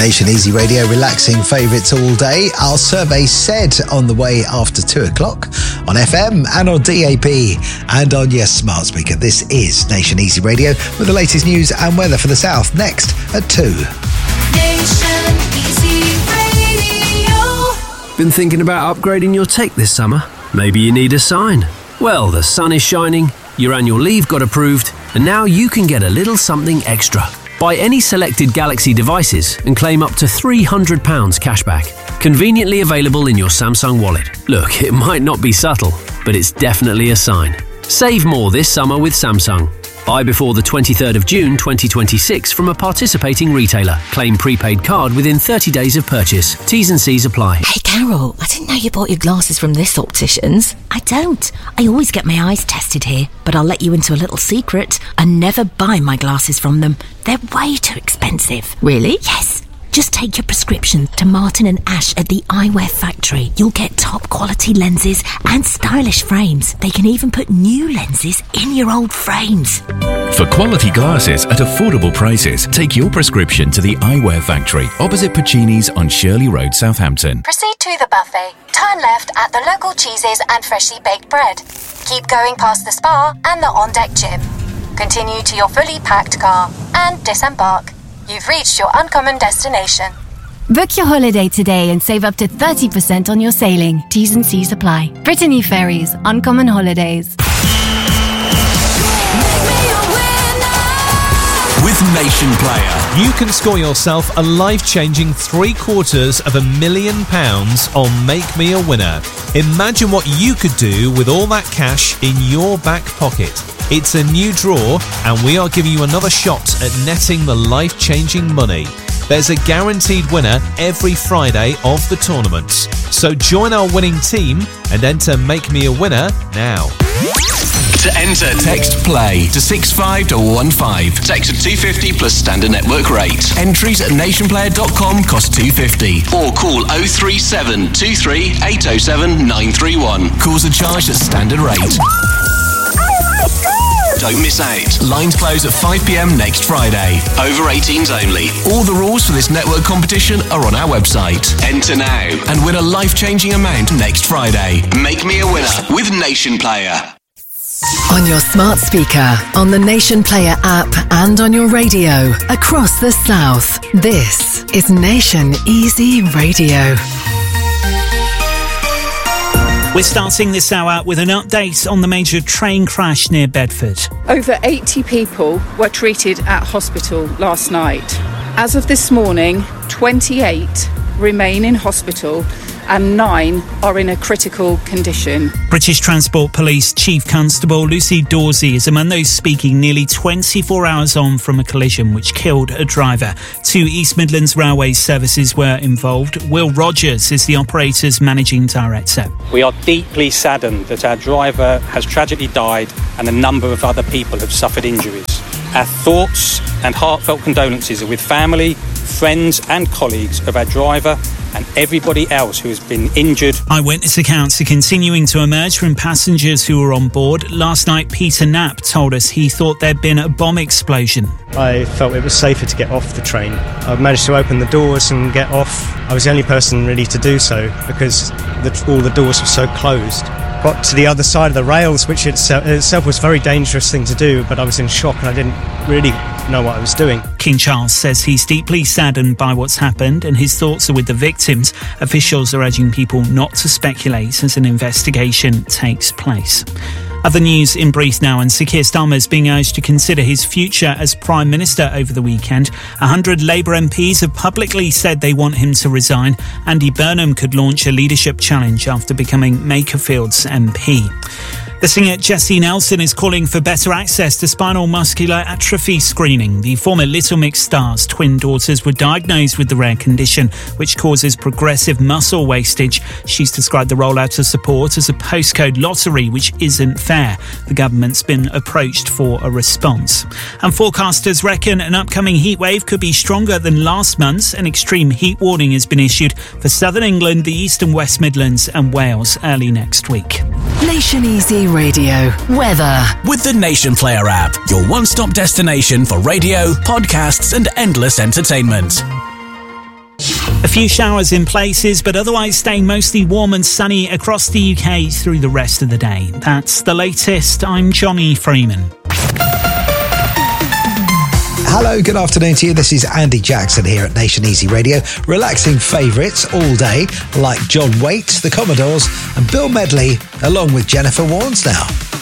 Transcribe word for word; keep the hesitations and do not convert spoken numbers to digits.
Nation Easy Radio, relaxing favourites all day. Our survey said on the way after two o'clock on F M and on D A B and on your smart speaker. This is Nation Easy Radio with the latest news and weather for the south next at two. Nation Easy Radio. Been thinking about upgrading your tech this summer? Maybe you need a sign. Well, the sun is shining, your annual leave got approved, and now you can get a little something extra. Buy any selected Galaxy devices and claim up to three hundred pounds cashback. Conveniently available in your Samsung wallet. Look, it might not be subtle, but it's definitely a sign. Save more this summer with Samsung. Buy before the twenty-third of June twenty twenty-six from a participating retailer. Claim prepaid card within thirty days of purchase. T's and C's apply. Hey Carol, I didn't know you bought your glasses from this optician's. I don't. I always get my eyes tested here, but I'll let you into a little secret. I never buy my glasses from them. They're way too expensive. Really? Yes. Just take your prescription to Martin and Ash at the Eyewear Factory. You'll get top quality lenses and stylish frames. They can even put new lenses in your old frames. For quality glasses at affordable prices, take your prescription to the Eyewear Factory, opposite Puccini's on Shirley Road, Southampton. Proceed to the buffet. Turn left at the local cheeses and freshly baked bread. Keep going past the spa and the on-deck gym. Continue to your fully packed car and disembark. You've reached your uncommon destination. Book your holiday today and save up to thirty percent on your sailing. T's and C's apply. Brittany Ferries, Uncommon Holidays. With Nation Player, you can score yourself a life-changing three quarters of a million pounds on Make Me a Winner. Imagine what you could do with all that cash in your back pocket. It's a new draw, and we are giving you another shot at netting the life-changing money. There's a guaranteed winner every Friday of the tournament. So join our winning team and enter Make Me a Winner now. To enter, text PLAY to six five one five. Text at two fifty plus standard network rate. Entries at nation player dot com cost two fifty. Or call oh three seven two three eight oh seven nine three one. Calls are charged at standard rate. Don't miss out. Lines close at five p.m. next Friday. Over eighteens only. All the rules for this network competition are on our website. Enter now and win a life-changing amount next Friday. Make Me a Winner with Nation Player. On your smart speaker, on the Nation Player app, and on your radio across the south. This is Nation Easy Radio. We're starting this hour with an update on the major train crash near Bedford. Over eighty people were treated at hospital last night. As of this morning, twenty-eight remain in hospital and nine are in a critical condition. British Transport Police Chief Constable Lucy Dawsey is among those speaking nearly twenty-four hours on from a collision which killed a driver. Two East Midlands Railway services were involved. Will Rogers is the operator's managing director. We are deeply saddened that our driver has tragically died and a number of other people have suffered injuries. Our thoughts and heartfelt condolences are with family, friends and colleagues of our driver and everybody else who has been injured. Eyewitness accounts are continuing to emerge from passengers who were on board. Last night, Peter Knapp told us he thought there'd been a bomb explosion. I felt it was safer to get off the train. I managed to open the doors and get off. I was the only person really to do so because the, all the doors were so closed. Got to the other side of the rails, which itself, itself was a very dangerous thing to do, but I was in shock and I didn't really know what I was doing. King Charles says he's deeply saddened by what's happened and his thoughts are with the victims. Officials are urging people not to speculate as an investigation takes place. Other news in brief now, and Sir Keir Starmer is being urged to consider his future as Prime Minister over the weekend. A hundred Labour M Ps have publicly said they want him to resign. Andy Burnham could launch a leadership challenge after becoming Makerfield's M P. The singer Jessie Nelson is calling for better access to spinal muscular atrophy screening. The former Little Mix star's twin daughters were diagnosed with the rare condition, which causes progressive muscle wastage. She's described the rollout of support as a postcode lottery, which isn't fair. The government's been approached for a response. And forecasters reckon an upcoming heatwave could be stronger than last month's. An extreme heat warning has been issued for southern England, the East and West Midlands and Wales early next week. Nation Easy Radio. Weather. With the Nation Player app, your one-stop destination for radio, podcasts and endless entertainment. A few showers in places, but otherwise staying mostly warm and sunny across the U K through the rest of the day. That's the latest. I'm Johnny Freeman. Hello, good afternoon to you. This is Andy Jackson here at Nation Easy Radio. Relaxing favourites all day, like John Waite, the Commodores, and Bill Medley, along with Jennifer Warnes now.